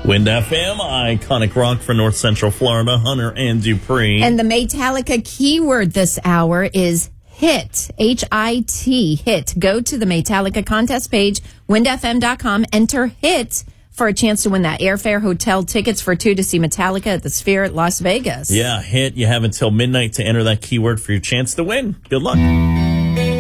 Wind FM, iconic rock for North Central Florida, Hunter and Dupree. And the Metallica keyword this hour is HIT, H-I-T, HIT. Go to the Metallica contest page, windfm.com, enter HIT for a chance to win that airfare, hotel tickets for two to see Metallica at the Sphere at Las Vegas. Yeah, HIT. You have until midnight to enter that keyword for your chance to win. Good luck.